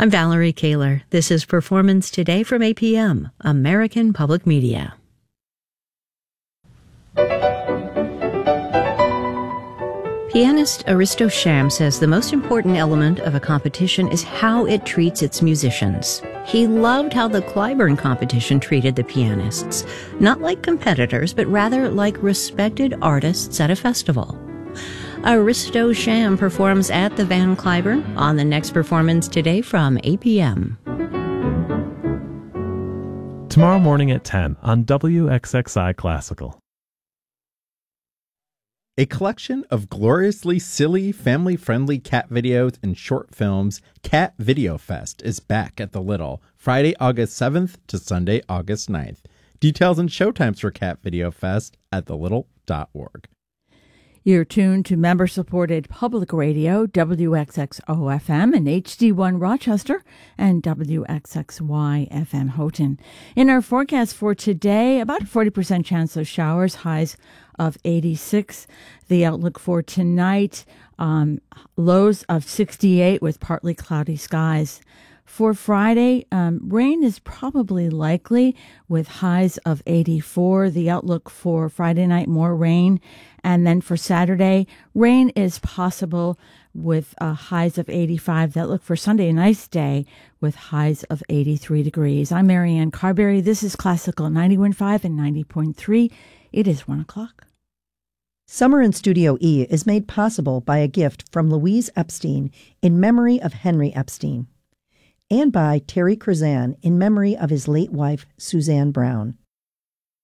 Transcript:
I'm Valerie Kaler. This is Performance Today from APM, American Public Media. Pianist Aristo Sham says the most important element of a competition is how it treats its musicians. He loved how the Clyburn competition treated the pianists, not like competitors, but rather like respected artists at a festival. Aristo Sham performs at the Van Cliburn on the next Performance Today from APM. Tomorrow morning at 10 on WXXI Classical. A collection of gloriously silly, family-friendly cat videos and short films, Cat Video Fest, is back at the Little, Friday, August 7th to Sunday, August 9th. Details and showtimes for Cat Video Fest at thelittle.org. You're tuned to member-supported public radio, WXXO-FM and HD1 Rochester and WXXY-FM Houghton. In our forecast for today, about a 40% chance of showers, highs of 86. The outlook for tonight, lows of 68 with partly cloudy skies. For Friday, rain is probably likely with highs of 84. The outlook for Friday night, more rain. And then for Saturday, rain is possible with highs of 85. That look for Sunday, a nice day with highs of 83 degrees. I'm Marianne Carberry. This is Classical 91.5 and 90.3. It is 1 o'clock. Summer in Studio E is made possible by a gift from Louise Epstein in memory of Henry Epstein, and by Terry Curzan in memory of his late wife, Suzanne Brown.